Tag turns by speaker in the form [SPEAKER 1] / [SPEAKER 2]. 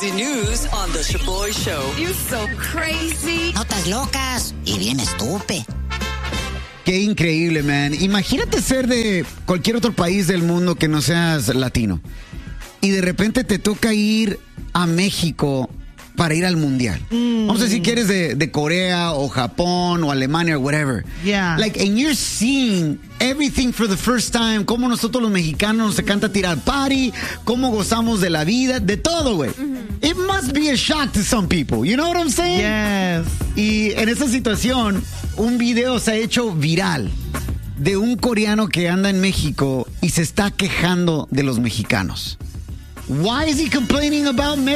[SPEAKER 1] Breaking news on The Shaboy Show.
[SPEAKER 2] You're so crazy.
[SPEAKER 3] Notas locas y bien estúpido.
[SPEAKER 4] Qué increíble, man. Imagínate ser de cualquier otro país del mundo que no seas latino. Y de repente te toca ir a México para ir al mundial. Vamos a decir que eres de Corea o Japón o Alemania o whatever.
[SPEAKER 5] Yeah.
[SPEAKER 4] Like, and you're seeing everything for the first time. Cómo nosotros los mexicanos nos encanta tirar party, cómo gozamos de la vida, de todo, güey. It must be a shock to some people. You know what I'm saying?
[SPEAKER 5] Yes.
[SPEAKER 4] Y en esa situación, un video se ha hecho viral de un coreano que anda en México y se está quejando de los mexicanos. Why is he complaining about Mexico?